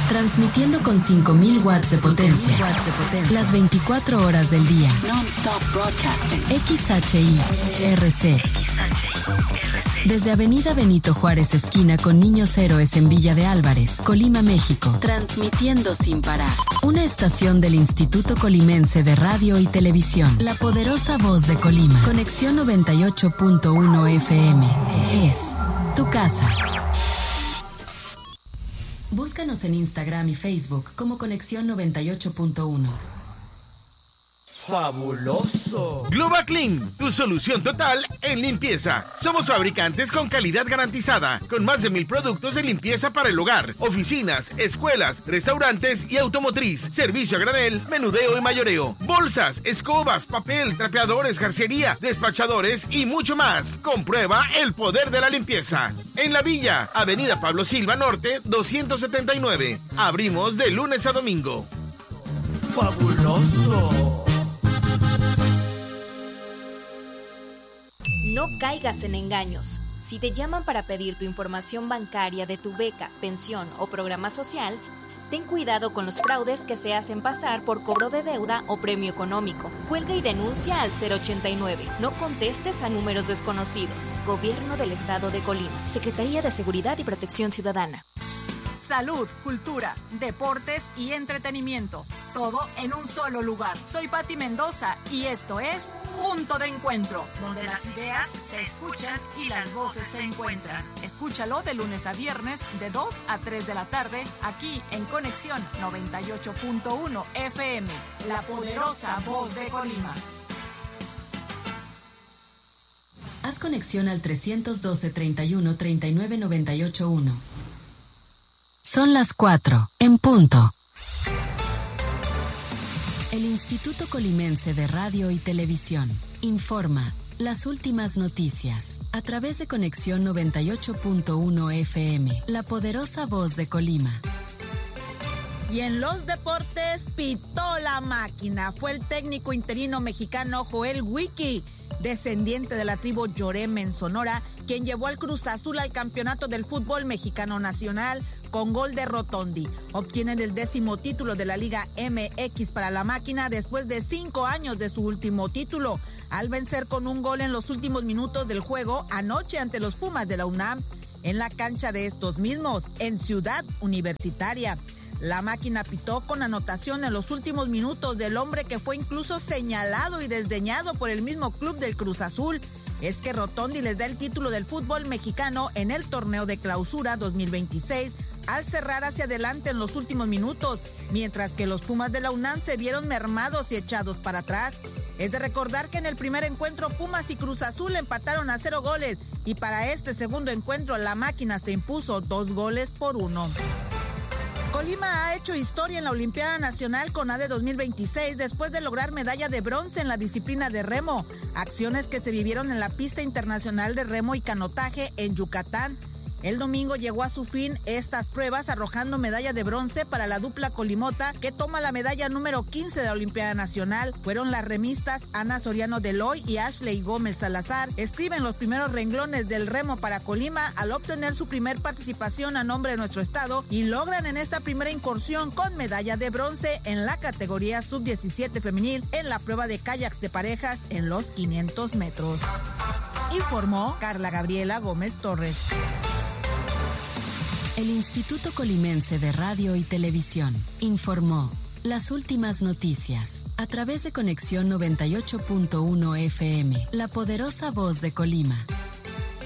Transmitiendo con 5.000 watts de potencia. Las 24 horas del día. Non-stop broadcasting. XHI-RC. Desde Avenida Benito Juárez, esquina con Niños Héroes en Villa de Álvarez, Colima, México. Transmitiendo sin parar. Una estación del Instituto Colimense de Radio y Televisión. La poderosa voz de Colima. Conexión 98.1 FM. Es tu casa. Búscanos en Instagram y Facebook como Conexión 98.1. ¡Fabuloso! Global Clean, tu solución total en limpieza. Somos fabricantes con calidad garantizada, con más de 1,000 productos de limpieza para el hogar, oficinas, escuelas, restaurantes y automotriz. Servicio a granel, menudeo y mayoreo. Bolsas, escobas, papel, trapeadores, jarcería, despachadores y mucho más. Comprueba el poder de la limpieza. En La Villa, Avenida Pablo Silva Norte, 279. Abrimos de lunes a domingo. ¡Fabuloso! No caigas en engaños. Si te llaman para pedir tu información bancaria de tu beca, pensión o programa social, ten cuidado con los fraudes que se hacen pasar por cobro de deuda o premio económico. Cuelga y denuncia al 089. No contestes a números desconocidos. Gobierno del Estado de Colima. Secretaría de Seguridad y Protección Ciudadana. Salud, cultura, deportes y entretenimiento. Todo en un solo lugar. Soy Pati Mendoza y esto es Punto de Encuentro, donde las ideas se escuchan y las voces se encuentran. Escúchalo de lunes a viernes de 2 a 3 de la tarde aquí en Conexión 98.1 FM, la poderosa voz de Colima. Haz conexión al 312 31 39 98 1. Son las 4, en punto. El Instituto Colimense de Radio y Televisión informa las últimas noticias a través de Conexión 98.1 FM, la poderosa voz de Colima. Y en los deportes, pitó la máquina. Fue el técnico interino mexicano Joel Wiki, descendiente de la tribu Yoreme en Sonora, quien llevó al Cruz Azul al campeonato del fútbol mexicano nacional con gol de Rotondi. Obtienen el 10º título de la Liga MX para la máquina después de 5 años de su último título, al vencer con un gol en los últimos minutos del juego anoche ante los Pumas de la UNAM en la cancha de estos mismos, en Ciudad Universitaria. La máquina pitó con anotación en los últimos minutos del hombre que fue incluso señalado y desdeñado por el mismo club del Cruz Azul. Es que Rotondi les da el título del fútbol mexicano en el torneo de clausura 2026 al cerrar hacia adelante en los últimos minutos, mientras que los Pumas de la UNAM se vieron mermados y echados para atrás. Es de recordar que en el primer encuentro Pumas y Cruz Azul empataron a 0 goles y para este segundo encuentro la máquina se impuso 2-1. Colima ha hecho historia en la Olimpiada Nacional CONADE 2026 después de lograr medalla de bronce en la disciplina de remo, acciones que se vivieron en la pista internacional de remo y canotaje en Yucatán. El domingo llegó a su fin estas pruebas arrojando medalla de bronce para la dupla colimota que toma la medalla número 15 de la Olimpiada Nacional. Fueron las remistas Ana Soriano Deloy y Ashley Gómez Salazar. Escriben los primeros renglones del remo para Colima al obtener su primer participación a nombre de nuestro estado y logran en esta primera incursión con medalla de bronce en la categoría sub-17 femenil en la prueba de kayaks de parejas en los 500 metros. Informó Carla Gabriela Gómez Torres. El Instituto Colimense de Radio y Televisión informó las últimas noticias a través de Conexión 98.1 FM, la poderosa voz de Colima.